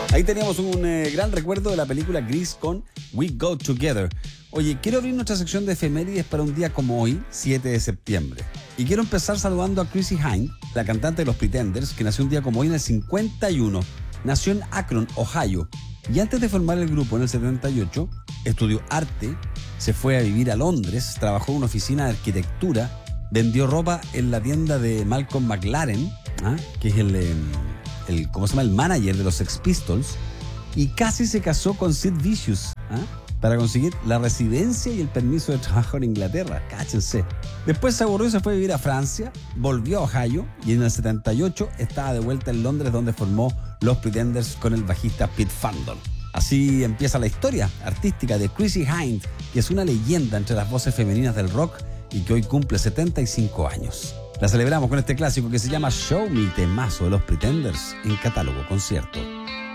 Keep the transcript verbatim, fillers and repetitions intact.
Ahí teníamos un eh, gran recuerdo de la película Grease con We Go Together. Oye, quiero abrir nuestra sección de efemérides para un día como hoy, siete de septiembre. Y quiero empezar saludando a Chrissie Hynde, la cantante de los Pretenders, que nació un día como hoy en el cincuenta y uno. Nació en Akron, Ohio. Y antes de formar el grupo en el setenta y ocho, estudió arte, se fue a vivir a Londres, trabajó en una oficina de arquitectura, vendió ropa en la tienda de Malcolm McLaren, ¿ah? que es el, el, ¿cómo se llama? el manager de los Sex Pistols, y casi se casó con Sid Vicious, ¿ah? para conseguir la residencia y el permiso de trabajo en Inglaterra. Cáchense. Después se aburrió y se fue a vivir a Francia, volvió a Ohio y en el setenta y ocho estaba de vuelta en Londres, donde formó los Pretenders con el bajista Pete Fandon. Así empieza la historia artística de Chrissie Hynde, que es una leyenda entre las voces femeninas del rock y que hoy cumple setenta y cinco años. La celebramos con este clásico que se llama Show Me, temazo de los Pretenders en Catálogo Concierto.